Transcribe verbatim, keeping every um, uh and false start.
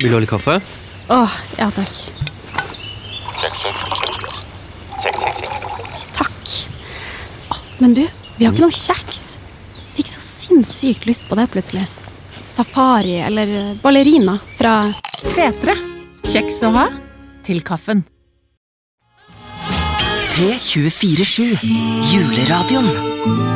Vil du ha litt kaffe? Åh, ja takk. Check, check, check. Check, check, check. Takk. Åh, men du, vi har ikke noe kjeks. Fikk så sinnssykt lyst på det plutselig. Safari eller ballerina fra Setre. Kjeks å ha til kaffen. P tjuefire sju Juleradioen.